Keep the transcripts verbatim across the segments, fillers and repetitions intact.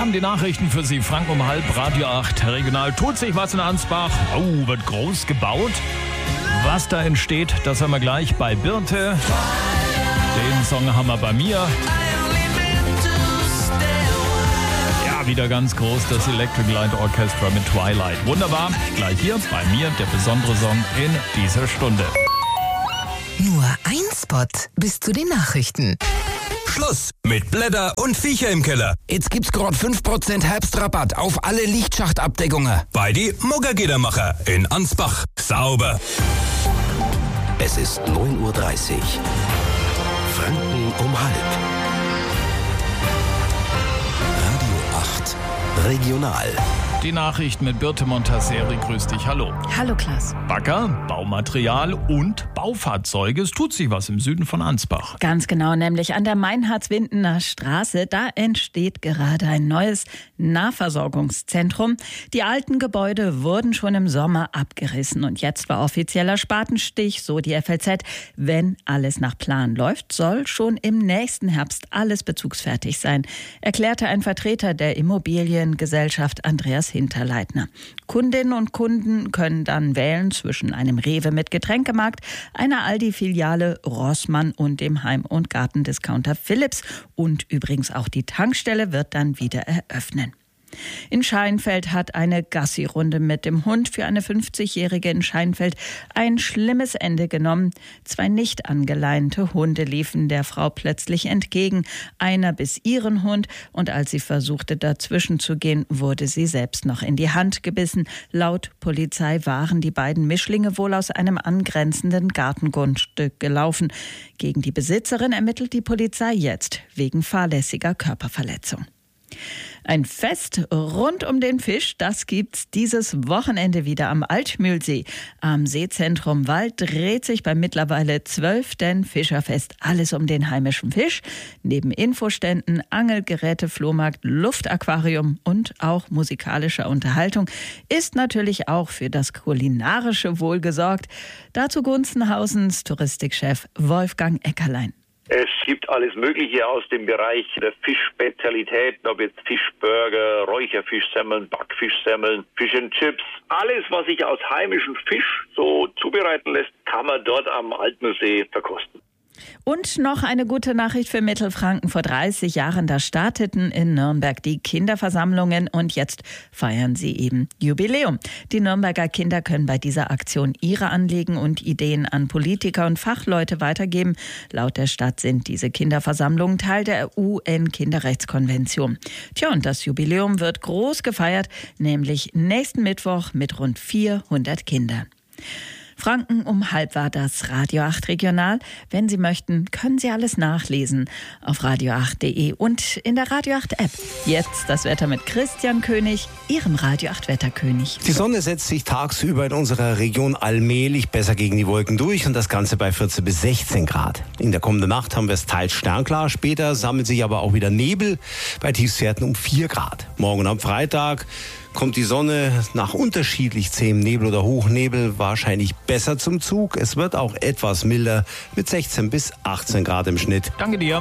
haben die Nachrichten für Sie. Franken um halb, Radio acht, regional. Tut sich was in Ansbach. Oh, wird groß gebaut. Was da entsteht, das hören wir gleich bei Birte. Den Song haben wir bei mir. Ja, wieder ganz groß, das Electric Light Orchestra mit Twilight. Wunderbar, gleich hier bei mir der besondere Song in dieser Stunde. Nur ein Spot bis zu den Nachrichten. Schluss mit Blätter und Viecher im Keller. Jetzt gibt's gerade fünf Prozent Herbstrabatt auf alle Lichtschachtabdeckungen. Bei die Muggergidermacher in Ansbach. Sauber. Es ist neun Uhr dreißig. Franken um halb. Radio acht. Regional. Die Nachrichten mit Birte Montaseri. Grüß dich, hallo. Hallo Klaas. Bagger, Baumaterial und Baufahrzeuge. Es tut sich was im Süden von Ansbach. Ganz genau, nämlich an der Meinhards-Windener Straße. Da entsteht gerade ein neues Nahversorgungszentrum. Die alten Gebäude wurden schon im Sommer abgerissen. Und jetzt war offizieller Spatenstich, so die F A Z. Wenn alles nach Plan läuft, soll schon im nächsten Herbst alles bezugsfertig sein, erklärte ein Vertreter der Immobiliengesellschaft Andreas Hinterleitner. Kundinnen und Kunden können dann wählen zwischen einem Rewe mit Getränkemarkt, einer Aldi-Filiale, Rossmann und dem Heim- und Gartendiscounter Philips. Und übrigens auch die Tankstelle wird dann wieder eröffnen. In Scheinfeld hat eine Gassi-Runde mit dem Hund für eine fünfzigjährige in Scheinfeld ein schlimmes Ende genommen. Zwei nicht angeleinte Hunde liefen der Frau plötzlich entgegen. Einer biss ihren Hund und als sie versuchte dazwischen zu gehen, wurde sie selbst noch in die Hand gebissen. Laut Polizei waren die beiden Mischlinge wohl aus einem angrenzenden Gartengrundstück gelaufen. Gegen die Besitzerin ermittelt die Polizei jetzt wegen fahrlässiger Körperverletzung. Ein Fest rund um den Fisch, das gibt's dieses Wochenende wieder am Altmühlsee. Am Seezentrum Wald dreht sich beim mittlerweile zwölften Fischerfest alles um den heimischen Fisch. Neben Infoständen, Angelgeräte, Flohmarkt, Luftaquarium und auch musikalischer Unterhaltung ist natürlich auch für das kulinarische Wohl gesorgt. Dazu Gunzenhausens Touristikchef Wolfgang Eckerlein. Es gibt alles Mögliche aus dem Bereich der Fischspezialitäten, ob jetzt Fischburger, Räucherfischsemmeln, Backfischsemmeln, Fish and Chips. Alles, was sich aus heimischem Fisch so zubereiten lässt, kann man dort am Altmühlsee verkosten. Und noch eine gute Nachricht für Mittelfranken. Vor dreißig Jahren, da starteten in Nürnberg die Kinderversammlungen und jetzt feiern sie eben Jubiläum. Die Nürnberger Kinder können bei dieser Aktion ihre Anliegen und Ideen an Politiker und Fachleute weitergeben. Laut der Stadt sind diese Kinderversammlungen Teil der U N-Kinderrechtskonvention. Tja, und das Jubiläum wird groß gefeiert, nämlich nächsten Mittwoch mit rund vierhundert Kindern. Franken um halb war das Radio acht Regional. Wenn Sie möchten, können Sie alles nachlesen auf radio acht punkt de und in der Radio acht App. Jetzt das Wetter mit Christian König, Ihrem Radio acht Wetterkönig. Die Sonne setzt sich tagsüber in unserer Region allmählich besser gegen die Wolken durch und das Ganze bei vierzehn bis sechzehn Grad. In der kommenden Nacht haben wir es teils sternklar, später sammelt sich aber auch wieder Nebel bei Tiefstwerten um vier Grad. Morgen am Freitag kommt die Sonne nach unterschiedlich zähem Nebel oder Hochnebel wahrscheinlich besser zum Zug. Es wird auch etwas milder mit sechzehn bis achtzehn Grad im Schnitt. Danke dir.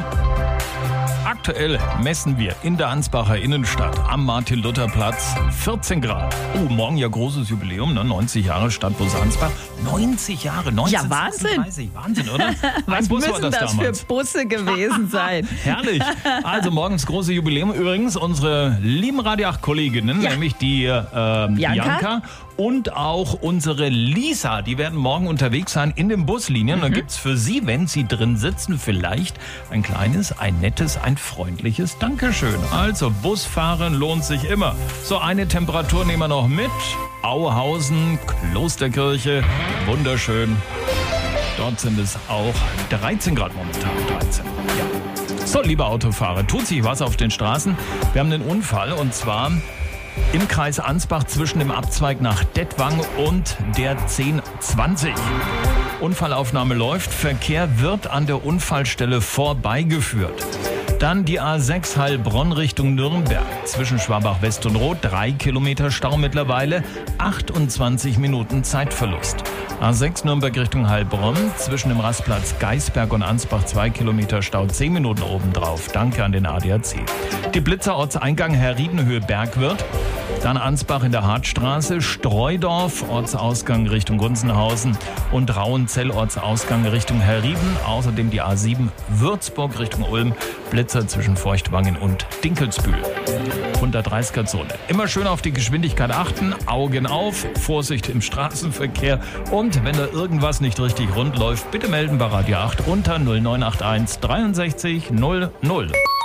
Aktuell messen wir in der Ansbacher Innenstadt am Martin-Luther-Platz vierzehn Grad. Oh, morgen ja großes Jubiläum, ne? neunzig Jahre Stadtbus Ansbach. neunzig Jahre, neunzehnhundertzweiunddreißig. Ja, Wahnsinn, oder? Was Bus müssen war das, das damals. für Busse gewesen sein? Herrlich. Also morgens große Jubiläum. Übrigens unsere lieben Radio acht-Kolleginnen, Ja. nämlich die äh, Bianca? Bianca und auch unsere Lisa, die werden morgen unterwegs sein in den Buslinien. Mhm. Da gibt's für Sie, wenn Sie drin sitzen, vielleicht ein kleines, ein nettes, ein freundliches Dankeschön. Also Busfahren lohnt sich immer. So, eine Temperatur nehmen wir noch mit. Auhausen, Klosterkirche, wunderschön. Dort sind es auch dreizehn Grad momentan. dreizehn, ja. So, liebe Autofahrer, tut sich was auf den Straßen. Wir haben einen Unfall und zwar im Kreis Ansbach zwischen dem Abzweig nach Dettwang und der zehn zwanzig. Unfallaufnahme läuft, Verkehr wird an der Unfallstelle vorbeigeführt. Dann die A sechs Heilbronn Richtung Nürnberg. Zwischen Schwabach-West und Roth drei Kilometer Stau mittlerweile, achtundzwanzig Minuten Zeitverlust. A sechs Nürnberg Richtung Heilbronn. Zwischen dem Rastplatz Geisberg und Ansbach zwei Kilometer Stau, zehn Minuten obendrauf. Danke an den A D A C. Die Blitzer Ortseingang Herriedenhöhe Bergwirt. Dann Ansbach in der Hartstraße, Streudorf, Ortsausgang Richtung Gunzenhausen und Rauenzell, Ortsausgang Richtung Herrieden. Außerdem die A sieben Würzburg Richtung Ulm, Blitzer zwischen Feuchtwangen und Dinkelsbühl. hundertdreißiger Zone. Immer schön auf die Geschwindigkeit achten, Augen auf, Vorsicht im Straßenverkehr und wenn da irgendwas nicht richtig rund läuft, bitte melden bei Radio acht unter null neun acht eins dreiundsechzig null null.